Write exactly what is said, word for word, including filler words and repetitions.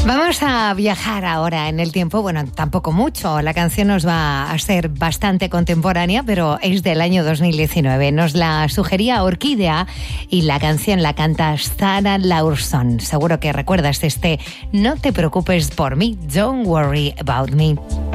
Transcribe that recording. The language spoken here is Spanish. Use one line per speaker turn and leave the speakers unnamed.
Vamos a viajar ahora en el tiempo, bueno, tampoco mucho, la canción nos va a ser bastante contemporánea, pero es del año dos mil diecinueve, nos la sugería Orquídea y la canción la canta Zara Larsson. Seguro que recuerdas este No te preocupes por mí, Don't worry about me.